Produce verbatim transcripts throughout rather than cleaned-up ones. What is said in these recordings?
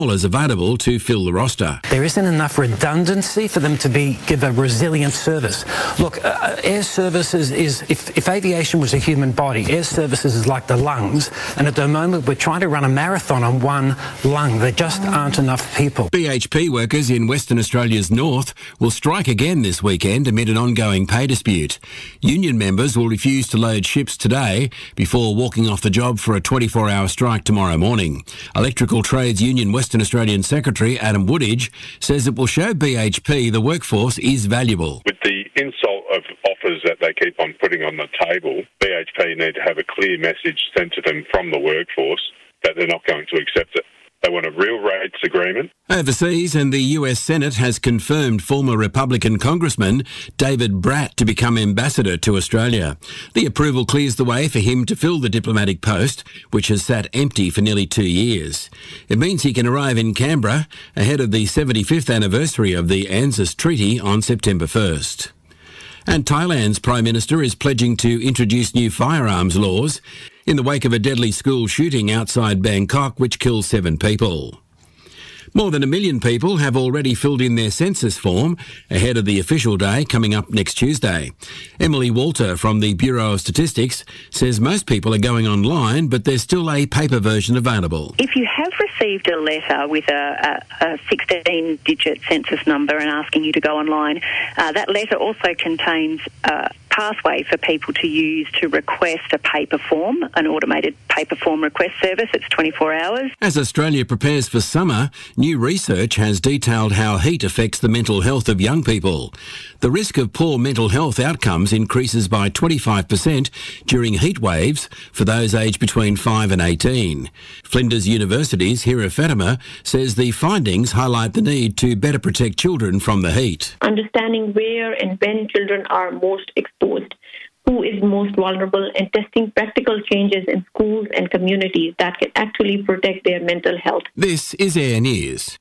is available to fill the roster. There isn't enough redundancy for them to be give a resilient service. Look, uh, air services is, if, if aviation was a human body, air services is like the lungs, and at the moment we're trying to run a marathon on one lung. There just aren't enough people. B H P workers in Western Australia's north will strike again this weekend amid an ongoing pay dispute. Union members will refuse to load ships today before walking off the job for a twenty-four hour strike tomorrow morning. Electrical Trades Union Western Australian Secretary Adam Woodage says it will show B H P the workforce is valuable. With the insult of offers that they keep on putting on the table, B H P need to have a clear message sent to them from the workforce that they're not going to accept it. They want a real rates agreement. Overseas, and the U S Senate has confirmed former Republican Congressman David Bratt to become ambassador to Australia. The approval clears the way for him to fill the diplomatic post, which has sat empty for nearly two years. It means he can arrive in Canberra ahead of the seventy-fifth anniversary of the ANZUS Treaty on September first. And Thailand's Prime Minister is pledging to introduce new firearms laws in the wake of a deadly school shooting outside Bangkok which killed seven people. More than a million people have already filled in their census form ahead of the official day coming up next Tuesday. Emily Walter from the Bureau of Statistics says most people are going online, but there's still a paper version available. If you have received a letter with a, a, a sixteen-digit census number and asking you to go online, uh, that letter also contains a pathway for people to use to request a paper form, an automated paper form request service. It's twenty-four hours. As Australia prepares for summer, new research has detailed how heat affects the mental health of young people. The risk of poor mental health outcomes increases by twenty-five percent during heat waves for those aged between five and eighteen. Flinders University's Hira Fatima says the findings highlight the need to better protect children from the heat. Understanding where and when children are most exposed, who is most vulnerable, and testing practical changes in schools and communities that can actually protect their mental health. This is Air News.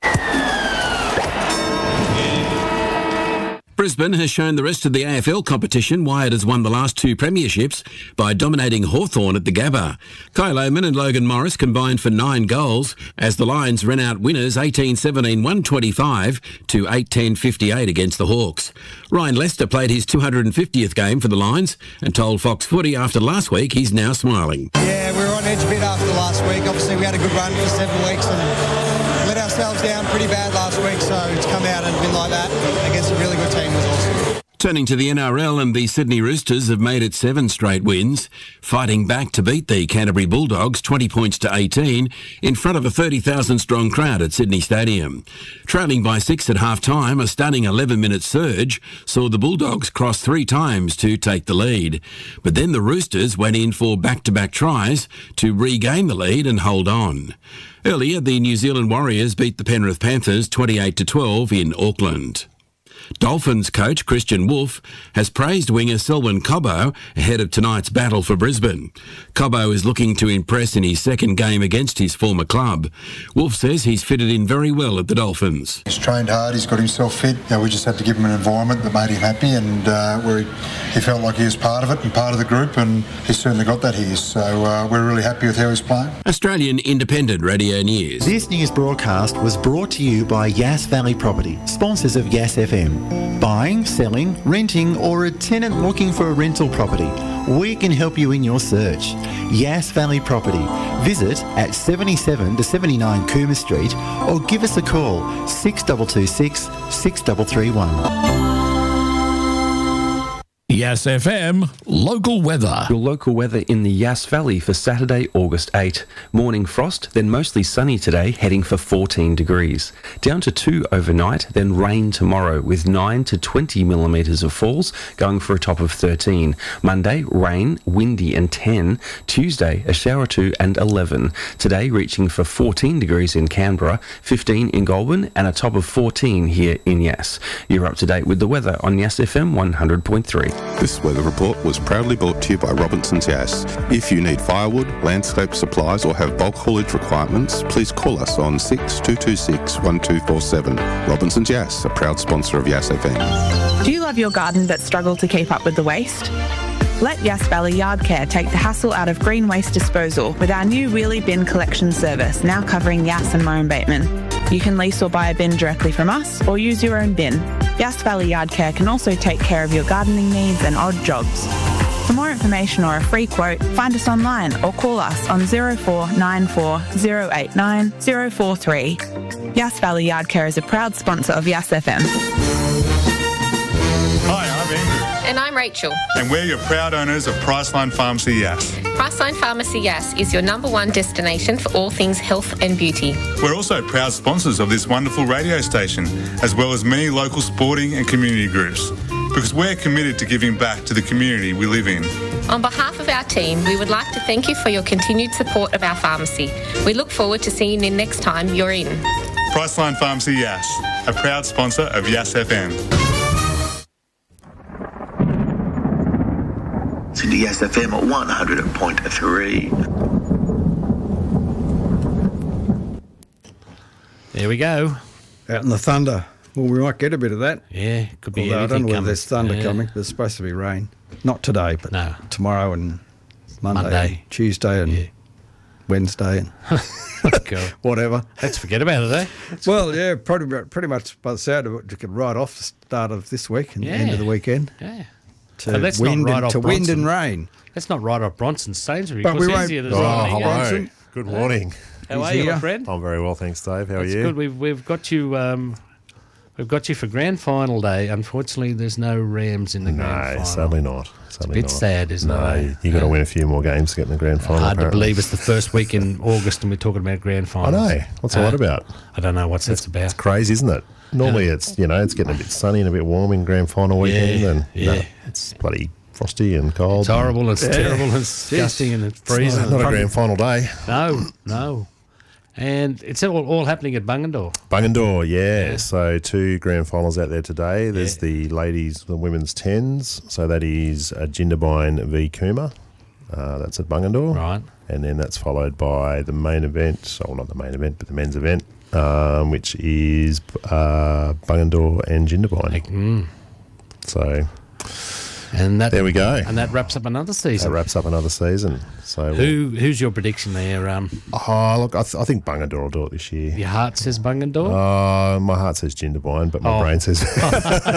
Brisbane has shown the rest of the A F L competition why it has won the last two premierships by dominating Hawthorn at the Gabba. Kai Lohmann and Logan Morris combined for nine goals as the Lions ran out winners eighteen seventeen one twenty-five to eight ten fifty-eight against the Hawks. Ryan Lester played his two hundred fiftieth game for the Lions and told Fox Footy after last week he's now smiling. Yeah, we were on edge a bit after last week. Obviously we had a good run for seven weeks and let ourselves down pretty bad last week, so to come out and win like that against a really good team was awesome. Turning to the N R L, and the Sydney Roosters have made it seven straight wins, fighting back to beat the Canterbury Bulldogs twenty points to eighteen in front of a thirty thousand strong crowd at Sydney Stadium. Trailing by six at half-time, a stunning eleven minute surge saw the Bulldogs cross three times to take the lead. But then the Roosters went in for back-to-back tries to regain the lead and hold on. Earlier, the New Zealand Warriors beat the Penrith Panthers twenty-eight to twelve in Auckland. Dolphins coach Christian Wolf has praised winger Selwyn Cobbo ahead of tonight's battle for Brisbane. Cobbo is looking to impress in his second game against his former club. Wolf says he's fitted in very well at the Dolphins. He's trained hard, he's got himself fit. You know, we just had to give him an environment that made him happy, and uh, where he, he felt like he was part of it and part of the group, and he's certainly got that here. So uh, we're really happy with how he's playing. Australian Independent Radio News. This news broadcast was brought to you by Yass Valley Property, sponsors of Yass F M. Buying, selling, renting, or a tenant looking for a rental property, we can help you in your search. Yass Valley Property. Visit at seventy-seven to seventy-nine Cooma Street or give us a call six two two six, six three three one. Yass F M, local weather. Your local weather in the Yass Valley for Saturday, August eighth. Morning frost, then mostly sunny today, heading for fourteen degrees. Down to two overnight, then rain tomorrow with nine to twenty millimetres of falls, going for a top of thirteen. Monday, rain, windy and ten. Tuesday, a shower or two and eleven. Today, reaching for fourteen degrees in Canberra, fifteen in Goulburn and a top of fourteen here in Yass. You're up to date with the weather on Yass F M one hundred point three. This weather report was proudly brought to you by Robinson's Yass. If you need firewood, landscape supplies or have bulk haulage requirements, please call us on six two two six, one two four seven. Robinson's Yass, a proud sponsor of Yass F M. Do you love your garden but struggle to keep up with the waste? Let Yass Valley Yard Care take the hassle out of green waste disposal with our new wheelie bin collection service, now covering Yass and Murrumbidgee. You can lease or buy a bin directly from us or use your own bin. Yass Valley Yard Care can also take care of your gardening needs and odd jobs. For more information or a free quote, find us online or call us on zero four nine four zero eight nine zero four three. Yass Valley Yard Care is a proud sponsor of Yass F M. Hi, I'm Andrew. And I'm Rachel. And we're your proud owners of Priceline Pharmacy Yass. Priceline Pharmacy Yass is your number one destination for all things health and beauty. We're also proud sponsors of this wonderful radio station, as well as many local sporting and community groups, because we're committed to giving back to the community we live in. On behalf of our team, we would like to thank you for your continued support of our pharmacy. We look forward to seeing you next time you're in. Priceline Pharmacy Yass, a proud sponsor of Yass F M. To the Yass F M at one hundred point three. There we go. Out in the thunder. Well, we might get a bit of that. Yeah, could be. Although I don't know whether coming. there's thunder yeah. coming. There's supposed to be rain. Not today, but no. tomorrow and Monday, Monday. And Tuesday and yeah. Wednesday and whatever. Let's forget about it, eh? Let's well, yeah, pretty, pretty much by the sound of it, you could write off the start of this week and yeah. the end of the weekend. Yeah. To, so let's wind, not write and, off to wind and Bronson. rain. Let's not write off Bronson Sainsbury. But we won't. Easier Oh, hello. Good morning. How He's are you, here. my friend? I'm very well, thanks, Dave. How That's are you? good. We've we've got you. Um, we've got you for grand final day. Unfortunately, there's no Rams in the no, grand final. sadly not. Sadly it's a bit not. sad, isn't no, it? No, you got to uh, win a few more games to get in the grand final. Hard apparently. to believe it's the first week in August and we're talking about grand finals. I know. What's all uh, that about? I don't know what's it's, that's about. It's crazy, isn't it? Normally, yeah. it's you know it's getting a bit sunny and a bit warm in grand final weekend, yeah, and yeah. no, it's bloody frosty and cold. It's horrible. And it's yeah. terrible. And it's disgusting and it's freezing. It's not, not a grand final day. No, no. And it's all, all happening at Bungendore. Bungendore, yeah. yeah. So two grand finals out there today. There's yeah. the ladies, the women's tens. So that is uh, Jindabyne v Cooma. Uh, that's at Bungendore. Right. And then that's followed by the main event. So well, not the main event, but the men's event, um, which is uh, Bungendore and Jindabyne. Like, mm. So... And that, there we go. And that wraps up another season. That wraps up another season. So who who's your prediction there? Um, oh, look, I, th- I think Bungendore will do it this year. Your heart says Bungendore? Uh, my heart says Jindabyne, but my oh. brain says... oh,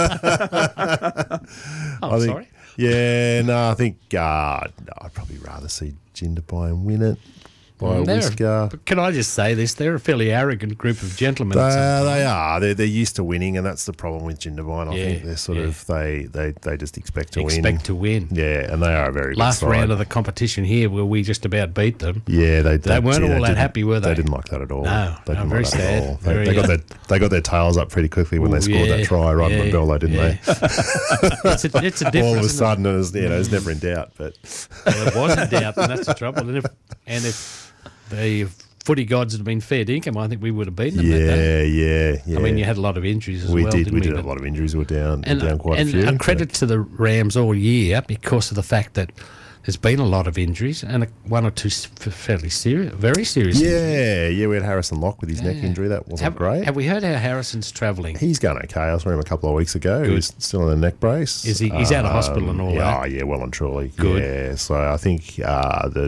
I think, sorry. Yeah, no, I think uh, no, I'd probably rather see Jindabyne win it by a whisker. A, can I just say this? They're a fairly arrogant group of gentlemen. They, they are. They're, they're used to winning, and that's the problem with Jindabyne. I yeah, think they're sort yeah. of they, they, they just expect to expect win. Expect to win. Yeah, and they are a very last good side. round of the competition here, where we just about beat them. Yeah, they they, they weren't yeah, all they that happy, were they? They didn't like that at all. No, they didn't no, very like that sad. At all. Very, they, they got uh, their they got their tails up pretty quickly when ooh, they scored yeah, that try right yeah, on the bell, didn't yeah. they? it's, a, it's a difference. All of a sudden, it was you know it was never in doubt, but well, it was in doubt, and that's the trouble. And if, and if the footy gods had been fair dinkum, I think we would have beaten them. Yeah, that day. yeah, yeah. I mean, you had a lot of injuries as we well. Did, didn't we we? did. We did a lot of injuries. We were down, and, down quite and a few. And a credit but. to the Rams all year because of the fact that there's been a lot of injuries and a, one or two fairly serious, very serious. Yeah, injuries. yeah. We had Harrison Locke with his yeah. neck injury. That wasn't have, great. Have we heard how Harrison's travelling? He's going okay. I saw him a couple of weeks ago. Good. He was still in a neck brace. Is he? He's um, out of hospital and all yeah, that. Oh yeah, well and truly. Good. Yeah. So I think uh, the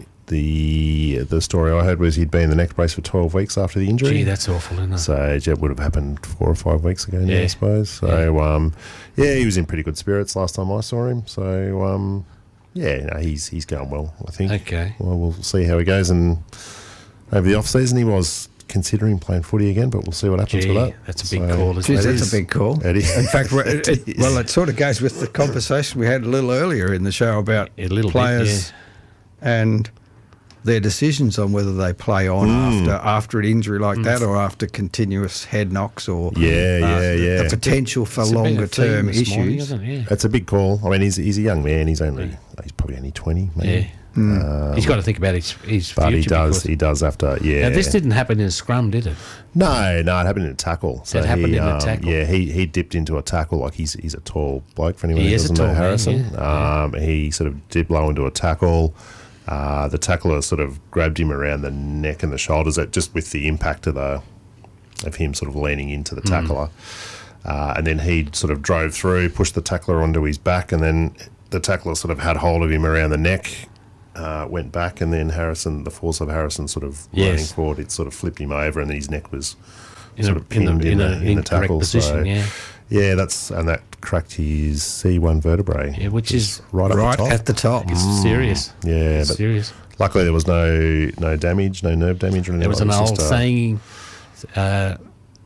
the the story I heard was he'd been in the neck brace for twelve weeks after the injury. Gee, that's awful, isn't it? So that would have happened four or five weeks ago now, yeah. I suppose. So yeah. Um, yeah, he was in pretty good spirits last time I saw him. So um, yeah, no, he's he's going well, I think. Okay. Well, we'll see how he goes. And over the off season, he was considering playing footy again, but we'll see what happens Gee, with that. That's a big so, call, isn't Geez, it? that's is. a big call. It is. In fact, it, it it, well, it sort of goes with the conversation we had a little earlier in the show about a little players bit, yeah. and their decisions on whether they play on Mm. after after an injury like Mm. that or after continuous head knocks or Yeah, yeah, uh, yeah. the potential for It's a bit longer of theme term this morning, issues. isn't it? Yeah. That's a big call. I mean, he's he's a young man. He's only Yeah. he's probably only twenty. Maybe. Yeah. Mm. Um, He's got to think about his, his but future. he does. because- He does have to. Yeah. Now, this didn't happen in a scrum, did it? No, no, it happened in a tackle. So It happened he, in a um, tackle. Yeah, he he dipped into a tackle. Like he's he's a tall bloke for anyone He who is a doesn't tall know man, Harrison. yeah. Um, he sort of dipped low into a tackle. Uh, the tackler sort of grabbed him around the neck and the shoulders, at just with the impact of the of him sort of leaning into the Mm. tackler. Uh, and then he sort of drove through, pushed the tackler onto his back, and then the tackler sort of had hold of him around the neck. Uh, went back, and then Harrison, the force of Harrison, sort of Yes. running forward, it sort of flipped him over, and his neck was In sort a- of pinned in the- in, in the, a in the incorrect tackle. position, so, yeah. yeah, that's and that cracked his C one vertebrae. Yeah, which is right, right up the top. at the top. It's serious. Yeah, It's but serious. luckily there was no no damage, no nerve damage or anything. There was like an that. It old just, uh, saying, uh,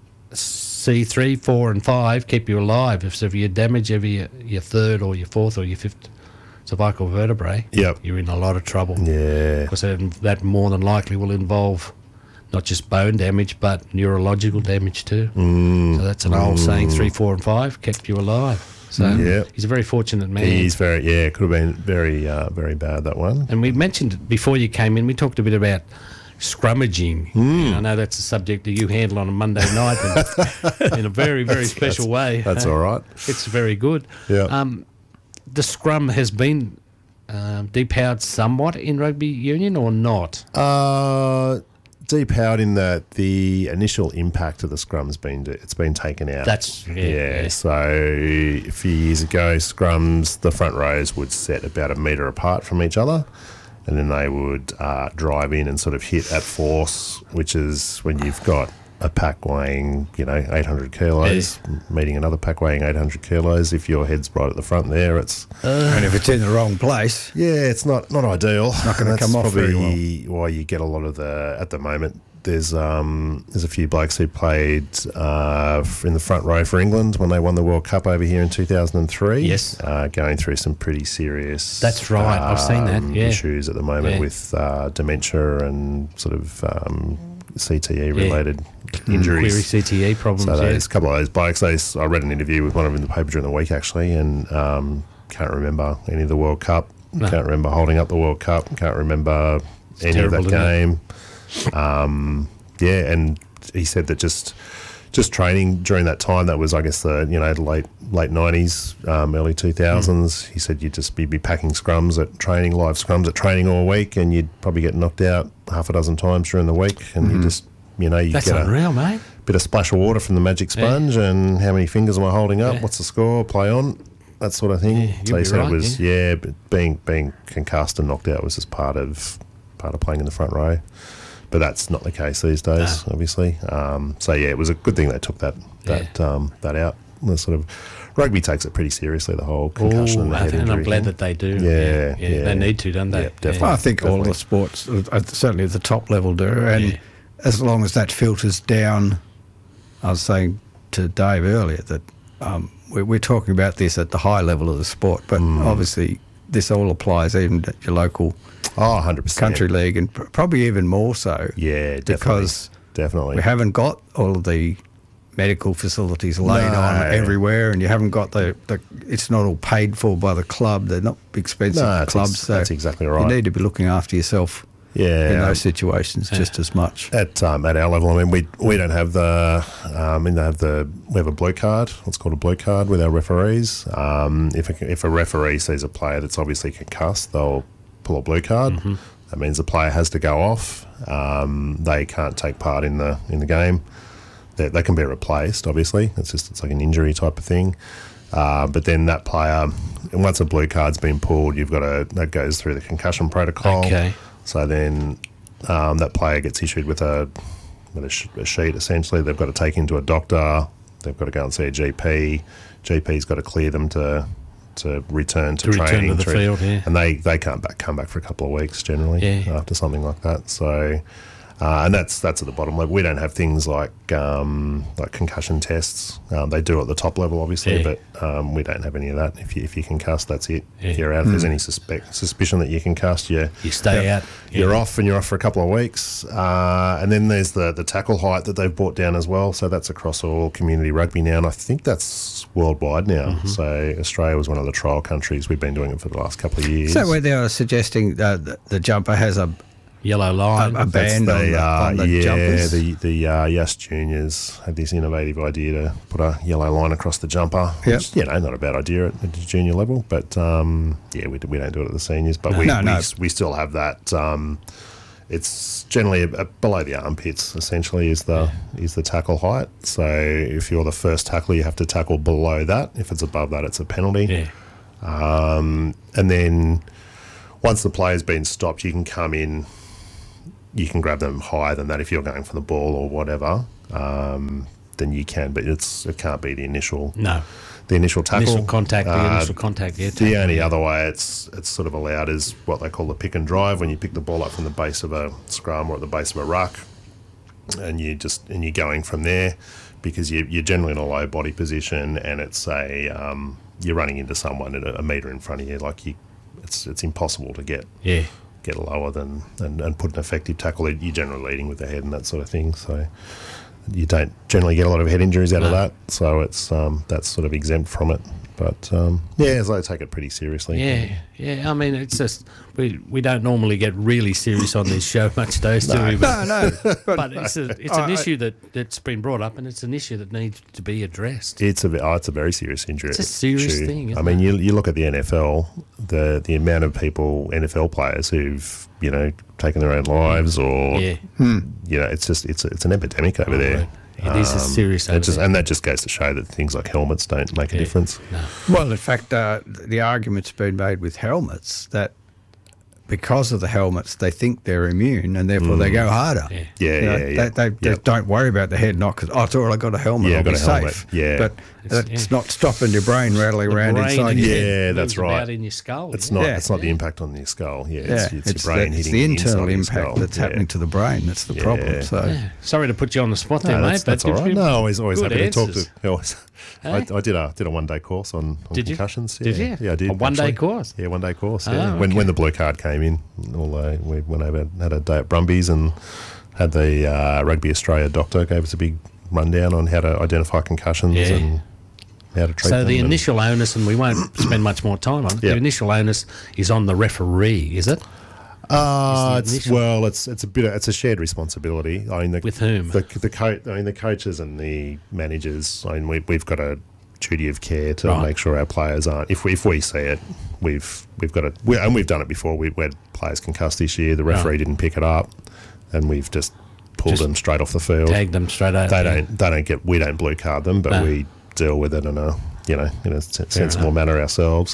C three, four, and five keep you alive. If, so if you damage every your, your third or your fourth or your fifth cervical vertebrae, Yep. you're in a lot of trouble. Yeah. Because that, that more than likely will involve not just bone damage, but neurological damage too. Mm, So that's an old mm. saying, three, four, and five kept you alive. So Yeah. he's a very fortunate man. He's very yeah. It could have been very uh, very bad, that one. And we mentioned before you came in, we talked a bit about scrummaging. Mm. I know that's a subject that you handle on a Monday night in, in a very, very That's- special that's- way. that's Uh, all right. It's very good. Yeah. Um, the scrum has been um, depowered somewhat in rugby union or not? Uh, depowered in that the initial impact of the scrum's been it's been taken out. That's- yeah, yeah. yeah. So a few years ago, scrums the front rows would set about a metre apart from each other, and then they would uh, drive in and sort of hit at force, which is when you've got a pack weighing, you know, eight hundred kilos, meeting another pack weighing eight hundred kilos. If your head's right at the front there, it's and if it's in the wrong place, yeah, it's not not ideal. Not going to That's come off probably very well. why you get a lot of the at the moment. There's um there's a few blokes who played uh, f- in the front row for England when they won the World Cup over here in two thousand three. Yes. uh, going through some pretty serious. That's right, I've seen that, um, yeah. issues at the moment Yeah. with uh, dementia and sort of um, C T E related injuries. Query C T E problems, So yeah. there's a couple of those blokes. Those, I read an interview with one of them in the paper during the week actually, and um, can't remember any of the World Cup. No. Can't remember holding up the World Cup. Can't remember It's any terrible, of that isn't game. Um, yeah, and he said that just just training during that time, that was I guess the you know the late late nineties, um, early two thousands. Hmm. He said you'd just be, be packing scrums at training, live scrums at training all week, and you'd probably get knocked out half a dozen times during the week, and you Mhm. just you know you That's get a unreal, mate. bit of splash of water from the magic sponge, and how many fingers am I holding up? Yeah. What's the score? Play on. That sort of thing. Yeah, so you'll he be said right, it was yeah, but being being concussed and knocked out was just part of part of playing in the front row. But that's not the case these days, obviously. Um, so yeah, it was a good thing they took that that um, that out. The sort of rugby takes it pretty seriously, the whole concussion Oh, and the I head think- and I'm injury glad thing. that they do. Yeah, Yeah, yeah, they need to, don't they? Yeah, definitely. I think all definitely. the sports, uh, certainly at the top level, do. And as long as that filters down, I was saying to Dave earlier that um, we're, we're talking about this at the high level of the sport, but Mm. obviously this all applies even at your local oh, one hundred percent. country league, and pr- probably even more so. Yeah, definitely. Because definitely. we haven't got all of the medical facilities laid No. on everywhere, and you haven't got the, the it's not all paid for by the club. They're not expensive No, that's clubs. ex- so that's exactly right. You need to be looking after yourself Yeah, in um, those situations just as much. At um, at our level, I mean, we we don't have the um, we don't have the we have a blue card. What's called a blue card with our referees. Um, if a, if a referee sees a player that's obviously concussed, they'll pull a blue card. Mm-hmm. That means the player has to go off. Um, they can't take part in the in the game. They, they can be replaced. Obviously, it's just it's like an injury type of thing. Uh, but then that player, and once a blue card's been pulled, you've got to that goes through the concussion protocol. Okay. So then um, that player gets issued with a with a, sh- a sheet. Essentially, they've got to take into a doctor. They've got to go and see a G P. G P's got to clear them to to return to, To return training. to the to- field, yeah. And they, they can't back come back for a couple of weeks generally Yeah. after something like that. So. Uh, and that's that's at the bottom level. We don't have things like um, like concussion tests. Um, they do at the top level, obviously, Yeah. but um, we don't have any of that. If you if you concuss, that's it. Yeah. You're out. If there's Mm. any suspect suspicion that you concussed, you You stay you're- out. You're Yeah. off, and you're off for a couple of weeks. Uh, and then there's the the tackle height that they've brought down as well. So that's across all community rugby now, and I think that's worldwide now. Mm-hmm. So Australia was one of the trial countries. We've been doing it for the last couple of years. So where they are suggesting that the, the jumper has a yellow line, a, a band That's on the, the, uh, on the yeah, jumpers. the the uh, Yes Juniors had this innovative idea to put a yellow line across the jumper. Yep. Which, you know, not a bad idea at, at the junior level, but um, yeah, we, we don't do it at the seniors. But we, No, we, no. we still have that. Um, it's generally a, a below the armpits. Essentially, is the is the tackle height. So if you're the first tackler, you have to tackle below that. If it's above that, it's a penalty. Yeah. Um, and then once the player's been stopped, you can come in. You can grab them higher than that if you're going for the ball or whatever. um, then you can, but it's it can't be the initial No. the initial tackle, Initial contact, the Uh, initial contact, yeah. The tackle, only yeah. other way it's it's sort of allowed is what they call the pick and drive, when you pick the ball up from the base of a scrum or at the base of a ruck, and you just and you're going from there, because you, you're generally in a low body position, and it's a um, you're running into someone at a, a metre in front of you, like you, it's it's impossible to get Yeah. get lower than and, and put an effective tackle. You're generally leading with the head and that sort of thing, so you don't generally get a lot of head injuries out of No. that. So it's um, that's sort of exempt from it. But um, yeah, so they take it pretty seriously. Yeah, yeah. I mean, it's just we we don't normally get really serious on this show much, days, do No. we? But, No, no, But, but- it's a, it's an I- issue that that's been brought up, and it's an issue that needs to be addressed. It's a oh, it's a very serious injury. It's a serious issue. thing, I isn't mean, you you look at the N F L, the the amount of people, N F L players who've you know taken their own lives, or Yeah. Hmm. you know, it's just it's a, it's an epidemic over Oh, there. It is a serious it just, epidemic. and that just goes to show that things like helmets don't make a Yeah. difference. No. Well, in fact, uh, the argument's been made with helmets that because of the helmets, they think they're immune, and therefore they go harder. Yeah. Yeah, You know, yeah, yeah. They, they, they Yep. don't worry about the head knock because, oh, it's all right, I got a helmet, Yeah, I'll I got be a helmet. safe. Yeah. But It's- it's yeah. not stopping your brain rattling The around brain inside and your your head. Yeah, moves that's right. about in your skull. It's yeah. not Yeah. it's not the impact on your skull. Yeah, Yeah, it's, it's, it's, your brain the, it's hitting the inside internal of your impact skull. that's Yeah. happening to the brain. That's the Yeah. problem. So, Yeah. Sorry to put you on the spot there, No, mate. that's, but that's all you've right. been No, always always good happy to talk answers. to. Always, I, Hey? I did a did a one day course on, on Did you? concussions. Did yeah. you? Yeah, I did. A one-day actually. course? Yeah, one day course. Oh, Yeah. When okay. when the blue card came in, although we went over had a day at Brumbies and had the uh, Rugby Australia doctor gave us a big rundown on how to identify concussions Yeah. and how to treat So them. the and- initial onus, and we won't spend much more time on it, the Yep. initial onus is on the referee, is it? Uh, Is it's, the initial- well, it's it's a bit of, it's a shared responsibility. I mean, the, With whom? The the coach. I mean, the coaches and the managers. I mean, we, we've got a duty of care to Right. make sure our players aren't. If we if we see it, we've we've got it, we, and we've done it before. We we had players concussed this year. The referee Right. didn't pick it up, and we've just pulled Just them straight off the field. Tagged them straight out. They yeah. don't they don't get we don't blue card them, but No. we deal with it in a you know in a sen- sensible enough. manner ourselves.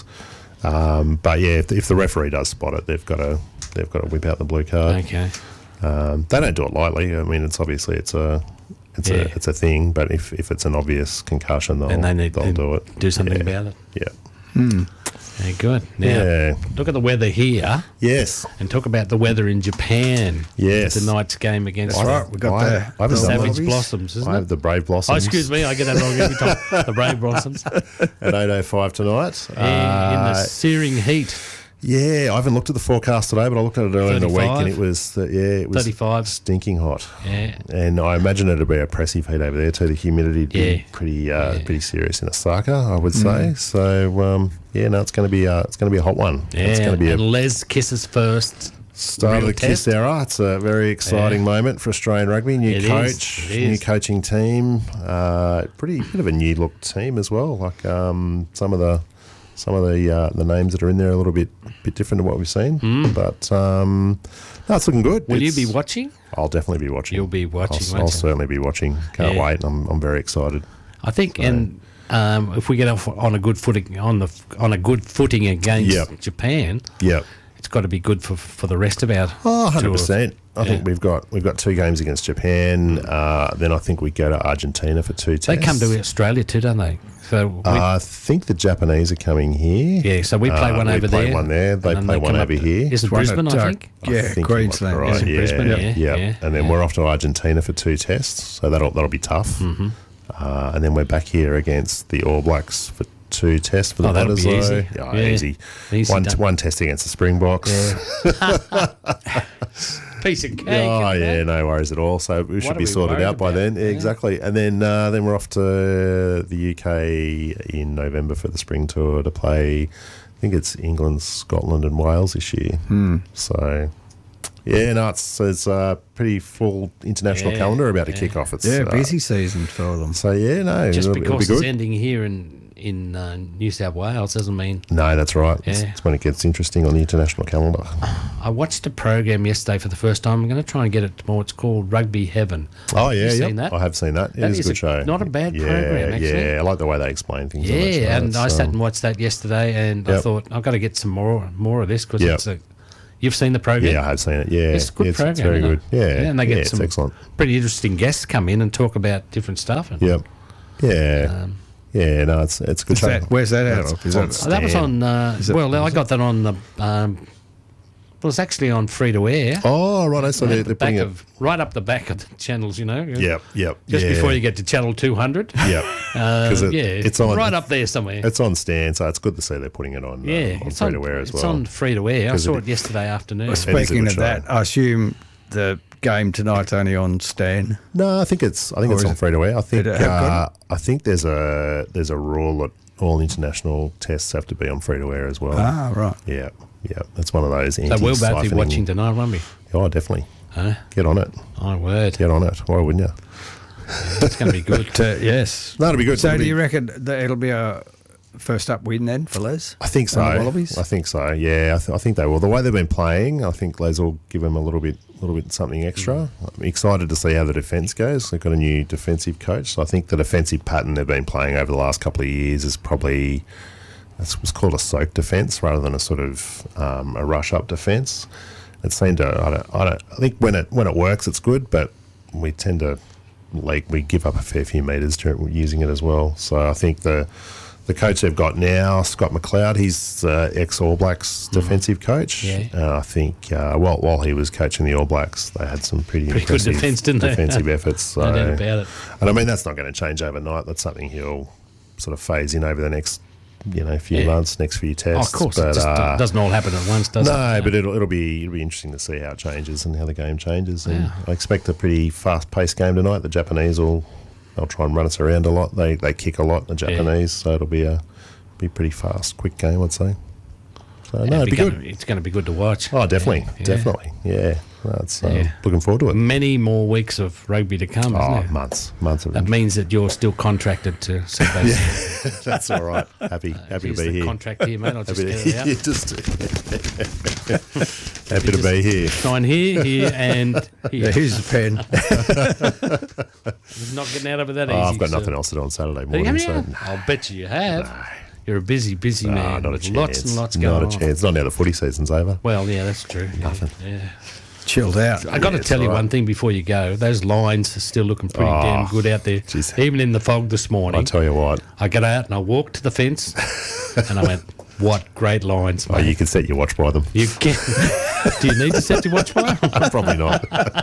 Um, but yeah, if, if the referee does spot it, they've got to they've got to whip out the blue card. Okay. Um, they don't do it lightly. I mean, it's obviously it's a it's Yeah. a it's a thing. But if, if it's an obvious concussion, they'll And they need they'll to do it. do something Yeah. about it. Yeah. hmm. Yeah, good. Now, Yeah. look at the weather here. Yes. And talk about the weather in Japan. Yes. Tonight's game against That's right, we got I- the, I haven't the done Savage Wallabies. Blossoms, isn't I it? have the Brave Blossoms. Oh, excuse me, I get that wrong every time. The Brave Blossoms. At eight oh five tonight. Yeah, in the Uh, searing heat. yeah, I haven't looked at the forecast today, but I looked at it earlier in the week, and thirty-five? it was the, yeah, it was thirty-five. stinking hot. Yeah. And I imagine it'd be oppressive heat over there too. The humidity would be Yeah. pretty uh, Yeah. pretty serious in Osaka, I would say. So um, yeah, no, it's going to be uh, it's going to be a hot one. Yeah, It's going to be and a Les kisses first. start of real the KISS test. era. It's a very exciting Yeah. moment for Australian rugby. New It is, coach, it new is. coaching team. Uh, pretty bit of a new look team as well. Like um, some of the some of the uh, the names that are in there are a little bit bit different to what we've seen. But um, no, it's looking good. Hmm. Will It's- you be watching? I'll definitely be watching. You'll be watching, I'll, won't I'll you? certainly be watching. Can't Yeah. wait. I'm I'm very excited. I think, and um, if we get off on a good footing on the on a good footing against Yep. Japan, Yep. it's got to be good for for the rest of our. Oh, one hundred tour. percent. I Yeah. think we've got we've got two games against Japan. Uh, then I think we go to Argentina for two tests. They come to Australia too, don't they? So we, Uh, I think the Japanese are coming here. yeah, so we play Uh, one we over play there. one there. They and then play one come over up- here. Is it One Brisbane? at, I uh, think. I Yeah, think you might Queensland. be right. Is it Yeah, Brisbane? yeah, Yeah, yeah. yeah, And then yeah. we're off to Argentina for two tests, so that'll that'll be tough. Mm-hmm. Uh, and then we're back here against the All Blacks for two tests for the Oh, that'll be Butters, though. easy. Yeah, Yeah. easy. Easy one done. one test against the Springboks. Piece of cake. Oh isn't yeah, it? no worries at all. So we What should are be we sorted worried out by about? then. Yeah. Exactly. And then uh, then we're off to the U K in November for the spring tour to play. I think it's England, Scotland, and Wales this year. Hmm. So yeah, no, it's it's a pretty full international Yeah, calendar about to yeah. kick off. It's Yeah, uh, busy season for them. So yeah, no, Just it'll, it'll because be it's good. ending here in in uh, New South Wales doesn't mean. No, that's right. It's, Yeah. it's when it gets interesting on the international calendar. I watched a program yesterday for the first time. I'm going to try and get it more. It's called Rugby Heaven. Oh yeah, you yeah. seen that? I have seen that. It That is a is good a- show. not a bad yeah, program, actually. Yeah, I like the way they explain things. on that show. Yeah, and It's, I sat um, and watched that yesterday, and I Yep. thought I've got to get some more more of this because Yep. it's a You've seen the program? Yeah, I have seen it. Yeah, it's a good it's, program. it's very isn't good. it? Yeah, and they get yeah, some it's excellent. pretty interesting guests come in and talk about different stuff. And, Yep. Yeah. Um, yeah. No, it's it's a good show. That, where's that out of? Is that, that was on. Uh, well, I got that on the. Um, Well, it's actually on free to air. Oh, right. So they're, the they're back putting of, right up the back of the channels, you know. Yep, yep. Just yeah. before you get to channel two hundred. Yep. Uh, it, yeah, it's on, right up there somewhere. It's on Stan, so it's good to see they're putting it on. Yeah, uh, on it's free on, to air as it's well. It's on free to air. I saw it, it yesterday afternoon. Well, speaking of that, I assume the game tonight's only on Stan. No, I think it's I think Or it's is on it- free to air. I think Did it have uh, I think there's a there's a rule that all international tests have to be on free to air as well. Ah, right. Yeah, yeah. That's one of those. So we'll both be anti-siphoning- watching tonight, won't we? Oh, definitely. Huh? Get on it. My word. Get on it. Why wouldn't you? It's going to be good. But, uh, yes. No, it'll be good. So It'll do be- you reckon that it'll be a first up win then for Les? I think so. And the Wallabies? I think so. Yeah, I, th- I think they will. The way they've been playing, I think Les will give them a little bit, little bit something extra. I'm excited to see how the defence goes. They've got a new defensive coach, so I think the defensive pattern they've been playing over the last couple of years is probably that's what's called a soak defence rather than a sort of um, a rush up defence. It seemed to. I don't. I don't. I think when it when it works, it's good, but we tend to like we give up a fair few metres during using it as well. So I think the. The coach they've got now, Scott McLeod, he's uh, ex-All Blacks defensive coach. Yeah. Uh, I think uh, while, while he was coaching the All Blacks, they had some pretty, Pretty good impressive defence, didn't they? defensive efforts. So, No doubt about it. And I mean, that's not going to change overnight. That's something he'll sort of phase in over the next, you know, few Yeah. months, next few Oh, tests. of course, But, it just uh, doesn't all happen at once, does it? no, but it'll it'll be it'll be interesting to see how it changes and how the game changes. And Yeah. I expect a pretty fast-paced game tonight. The Japanese will they'll try and run us around a lot. They they kick a lot. The Japanese, so it'll be a be a pretty fast, quick game, I'd say. So Yeah, no, it'd be gonna- good. It's going to be good to watch. Oh, definitely, Yeah, yeah. definitely, yeah. That's uh, Yeah. looking forward to it. Many more weeks of rugby to come, Oh, isn't there? months, months of That means that you're still contracted to see those. Yeah, that's all right. Happy, happy Here's to be the here. contract here, mate. I'll just happy get to, it out. you just- happy to be here. Sign here, here, and here. Yeah, here's the pen. He's not getting out of it that Oh, easy. I've got so- nothing else to do on Saturday Have morning. you? So, I'll bet you you have. You're a busy, busy Ah, man. not a with chance. lots and lots going Not a on. chance. Not now the footy season's over. Well, yeah, that's true. Nothing. Yeah. yeah. Chilled out. I got to Yeah, it's tell you all right. one thing before you go. Those lines are still looking pretty Oh, damn good out there. Even in the fog this morning. I tell you what. I got out and I walked to the fence and I went, what great lines, Oh, mate. you can set your watch by them. You can. Do you need to set your watch by? Probably not.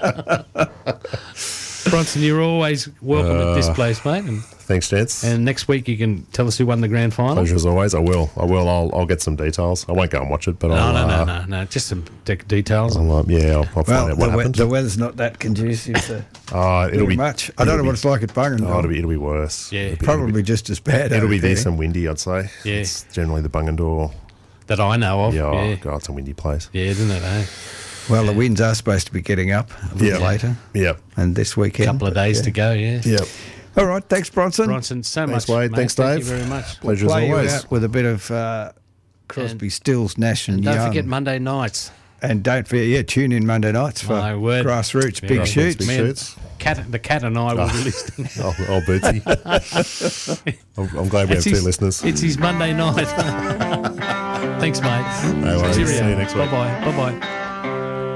Bronson, you're always welcome at this Uh, place, mate. And, Thanks, gents. and next week you can tell us who won the grand final. Pleasure as always. I will. I will. I'll, I'll get some details. I won't go and watch it, but No, I'll. no, no, uh, no, no. Just some de- details. I'll, uh, yeah, I'll, I'll find Well, out the, what we- happened. the weather's not that conducive to Uh, it'll very be much. I don't it'll know be- what it's like at Bungendore. Oh, it'll be it'll be worse. Yeah. It'll be, Probably it'll be, just as bad. it'll over be there. this and windy. I'd say. Yeah. It's generally the Bungendore. That I know of. Yeah, oh, Yeah, God, it's a windy place. yeah isn't it, eh? Well, the winds are supposed to be getting up a little Yeah. later, Yep. and this weekend. couple of days yeah. to go, yeah. Yep. All right, thanks, Bronson. Bronson, so Thanks, much. Wade. mate. Thanks, Thank Dave. you very much. Pleasure as Play you always. out with a bit of uh, Crosby, Stills, Nash, and, And don't Young. forget Monday nights. And don't forget, yeah, tune in Monday nights for My word. Grassroots Yeah, Big Grassroots Shoots. Big Man, Shoots. Cat, the cat and I will Oh. be listening. Oh, oh Bootsy. I'm, I'm glad we It's have two his- listeners. It's his Monday night. Thanks, mate. No worries. Cheerio. See you next week. Bye-bye. Bye-bye.